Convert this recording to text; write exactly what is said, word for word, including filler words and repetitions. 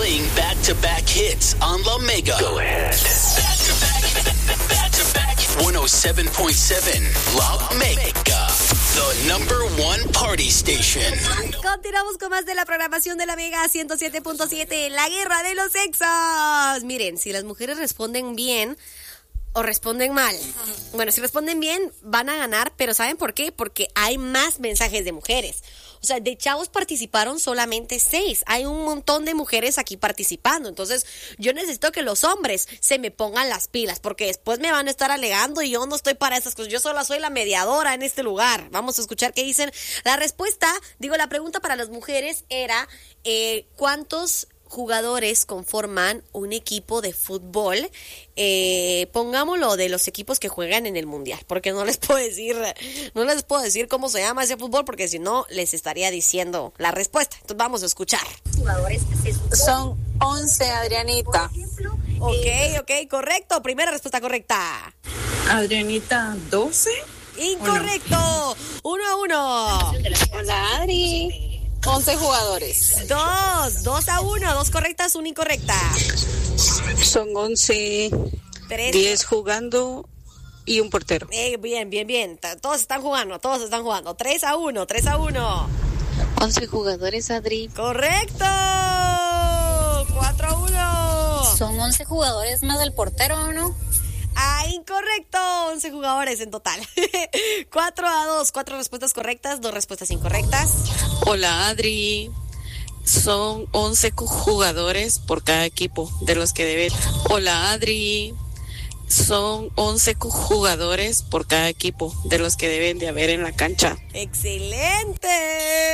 Playing back-to-back hits on La Mega. Go ahead. Back-to-back, back-to-back. one oh seven point seven La Mega. The number one party station. Continuamos con más de la programación de La Mega ciento siete punto siete, la guerra de los sexos. Miren, si las mujeres responden bien o responden mal. Bueno, si responden bien, van a ganar, pero ¿saben por qué? Porque hay más mensajes de mujeres. O sea, de chavos participaron solamente seis. Hay un montón de mujeres aquí participando. Entonces, yo necesito que los hombres se me pongan las pilas, porque después me van a estar alegando y yo no estoy para esas cosas. Yo solo soy la mediadora en este lugar. Vamos a escuchar qué dicen. La respuesta, digo, la pregunta para las mujeres era, eh, ¿cuántos jugadores conforman un equipo de fútbol? Eh, pongámoslo de los equipos que juegan en el mundial, porque no les puedo decir, no les puedo decir cómo se llama ese fútbol, porque si no les estaría diciendo la respuesta. Entonces vamos a escuchar. Son once, Adrianita. Ok, ok, correcto. Primera respuesta correcta. Adrianita, doce. Incorrecto. Uno a uno. Hola, Adri. once jugadores. Dos, dos a uno, dos correctas, una incorrecta. Son once, Tres. diez jugando y un portero. Eh, bien, bien, bien. Todos están jugando, todos están jugando. Tres a uno, tres a uno. once jugadores, Adri. Correcto. Cuatro a uno. Son once jugadores más del portero, ¿o no? Ah, incorrecto. once jugadores en total. cuatro a dos, cuatro respuestas correctas, dos respuestas incorrectas. Hola, Adri. Son once jugadores por cada equipo de los que deben. Hola, Adri. Son once jugadores por cada equipo de los que deben de haber en la cancha. ¡Excelente!